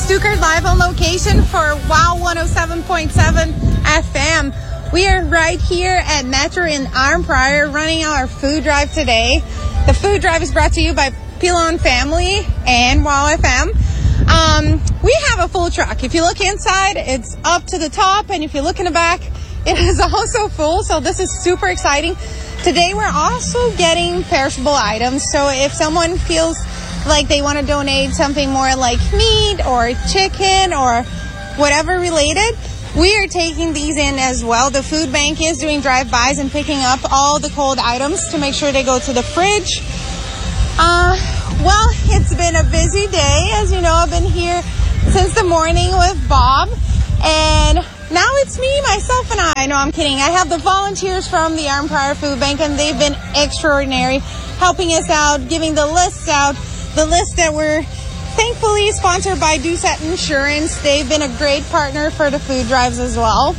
Stuckert live on location for WOW 107.7 FM. We are right here at Metro in Arnprior running our food drive today. The food drive is brought to you by Pilon Family and WOW FM. We have a full truck. If you look inside, it's up to the top, and if you look in the back, it is also full, so this is super exciting. Today we're also getting perishable items, so if someone feels like they want to donate something more like meat or chicken or whatever related, we are taking these in as well. The food bank is doing drive-bys and picking up all the cold items to make sure they go to the fridge. Well, it's been a busy day. As you know, I've been here since the morning with Bob, and now it's me, myself, and I. No, I'm kidding. I have the volunteers from the Arnprior Food Bank, and they've been extraordinary, helping us out, giving the lists out. The lists that were thankfully sponsored by Doucette Insurance. They've been a great partner for the food drives as well.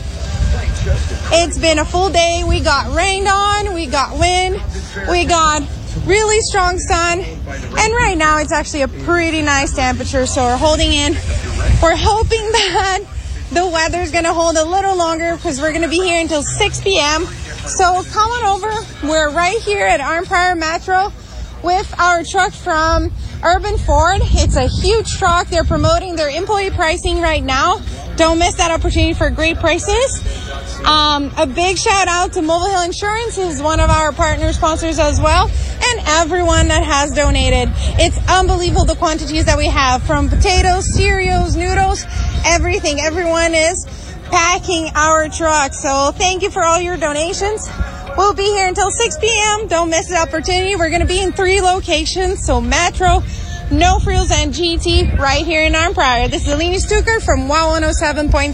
It's been a full day. We got rained on, we got wind, we got really strong sun, and right now it's actually a pretty nice temperature, so we're holding in. We're hoping that the weather's going to hold a little longer because we're going to be here until 6 p.m. So come on over. We're right here at Arnprior Metro with our truck from Urban Ford. It's a huge truck. They're promoting their employee pricing right now. Don't miss that opportunity for great prices. A big shout out to Mobile Hill Insurance, who's one of our partner sponsors as well, and everyone that has donated. It's unbelievable the quantities that we have, from potatoes, cereals, noodles, everything. Everyone is packing our truck. So thank you for all your donations. We'll be here until 6 p.m. Don't miss the opportunity. We're going to be in 3 locations, so Metro, No Frills, and GT right here in Arnprior. This is Alini Stuckert from WOW 107.7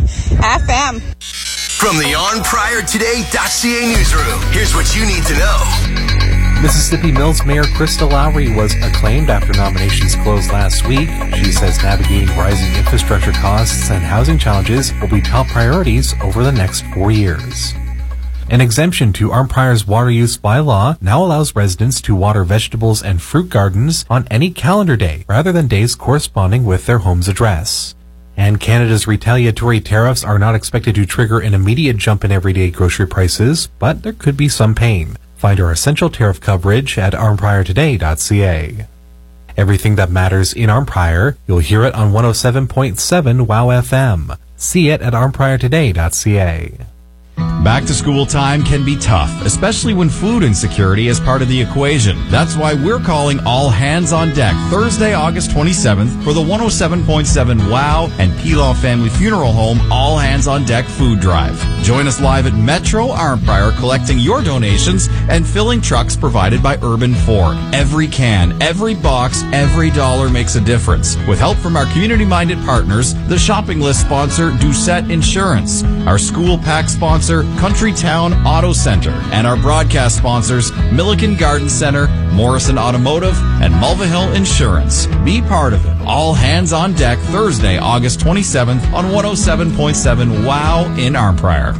FM. From the ArnpriorToday.ca newsroom, here's what you need to know. Mississippi Mills Mayor Krista Lowry was acclaimed after nominations closed last week. She says navigating rising infrastructure costs and housing challenges will be top priorities over the next 4 years. An exemption to Arnprior's water use bylaw now allows residents to water vegetables and fruit gardens on any calendar day rather than days corresponding with their home's address. And Canada's retaliatory tariffs are not expected to trigger an immediate jump in everyday grocery prices, but there could be some pain. Find our essential tariff coverage at arnpriortoday.ca. Everything that matters in Arnprior, you'll hear it on 107.7 WOW FM. See it at arnpriortoday.ca. Back to school time can be tough, especially when food insecurity is part of the equation. That's why we're calling all hands on deck Thursday, August 27th for the 107.7 WOW and Pilon Family Funeral Home All Hands on Deck Food Drive. Join us live at Metro Arnprior, collecting your donations and filling trucks provided by Urban Ford. Every can, every box, every dollar makes a difference. With help from our community-minded partners, the shopping list sponsor Doucette Insurance, our school pack sponsor Country Town Auto Center, and our broadcast sponsors Milliken Garden Center, Morrison Automotive, and Mulvihill Insurance. Be part of it. All hands on deck Thursday, August 27th on 107.7 WOW in Arnprior.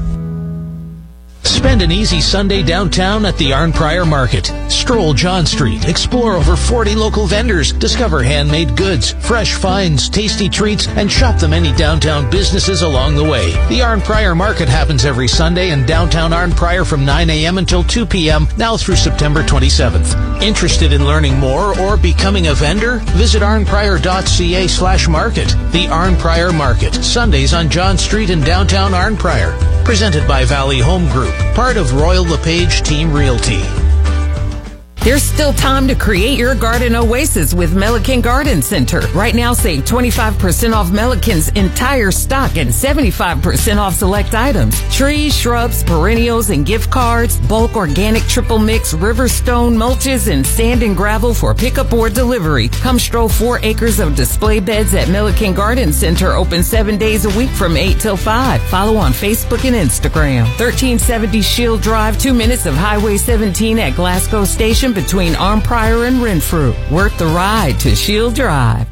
Spend an easy Sunday downtown at the Arnprior Market. Stroll John Street, explore over 40 local vendors, discover handmade goods, fresh finds, tasty treats, and shop the many downtown businesses along the way. The Arnprior Market happens every Sunday in downtown Arnprior from 9 a.m. until 2 p.m., now through September 27th. Interested in learning more or becoming a vendor? Visit arnprior.ca/market. The Arnprior Market, Sundays on John Street in downtown Arnprior. Presented by Valley Home Group, part of Royal LePage Team Realty. There's still time to create your garden oasis with Milliken Garden Center. Right now, save 25% off Milliken's entire stock and 75% off select items. Trees, shrubs, perennials, and gift cards, bulk organic triple mix, Riverstone mulches, and sand and gravel for pickup or delivery. Come stroll 4 acres of display beds at Milliken Garden Center, open 7 days a week from 8 till 5. Follow on Facebook and Instagram. 1370 Shield Drive, 2 minutes of Highway 17 at Glasgow Station, between Arnprior and Renfrew. Worth the ride to Shield Drive.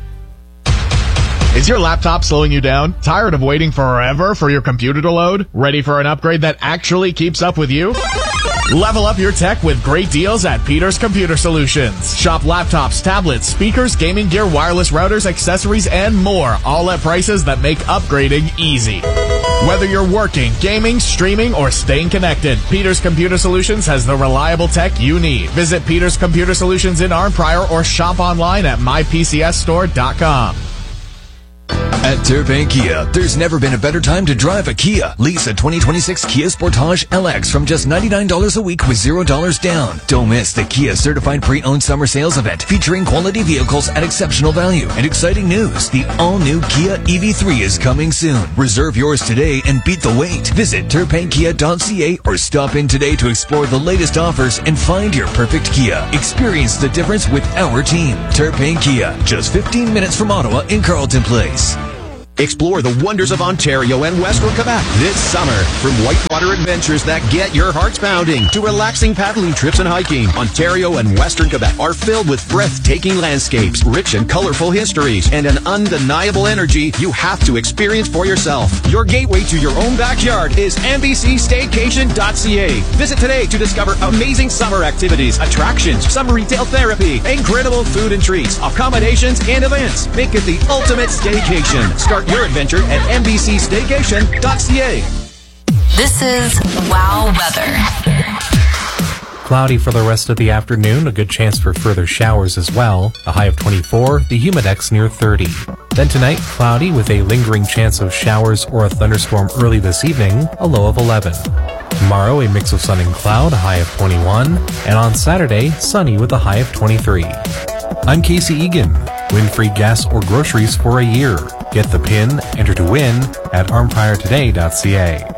Is your laptop slowing you down? Tired of waiting forever for your computer to load? Ready for an upgrade that actually keeps up with you? Level up your tech with great deals at Peters Computer Solutions. Shop laptops, tablets, speakers, gaming gear, wireless routers, accessories, and more, all at prices that make upgrading easy. Whether you're working, gaming, streaming, or staying connected, Peters Computer Solutions has the reliable tech you need. Visit Peters Computer Solutions in Arnprior or shop online at mypcsstore.com. At Turpin Kia, there's never been a better time to drive a Kia. Lease a 2026 Kia Sportage LX from just $99 a week with $0 down. Don't miss the Kia Certified Pre-Owned Summer Sales Event featuring quality vehicles at exceptional value. And exciting news, the all-new Kia EV3 is coming soon. Reserve yours today and beat the wait. Visit turpinkia.ca or stop in today to explore the latest offers and find your perfect Kia. Experience the difference with our team. Turpin Kia, just 15 minutes from Ottawa in Carleton Place. Explore the wonders of Ontario and Western Quebec this summer. From whitewater adventures that get your hearts pounding to relaxing paddling trips and hiking, Ontario and Western Quebec are filled with breathtaking landscapes, rich and colorful histories, and an undeniable energy you have to experience for yourself. Your gateway to your own backyard is NBCStaycation.ca. Visit today to discover amazing summer activities, attractions, summer retail therapy, incredible food and treats, accommodations, and events. Make it the ultimate staycation. Start your adventure at NBCStaycation.ca. This is Wow Weather. Cloudy for the rest of the afternoon, a good chance for further showers as well. A high of 24, the humidex near 30. Then tonight, cloudy with a lingering chance of showers or a thunderstorm early this evening, a low of 11. Tomorrow, a mix of sun and cloud, a high of 21. And on Saturday, sunny with a high of 23. I'm Casey Egan. Win free gas or groceries for a year. Get the PIN, enter to win at arnpriortoday.ca.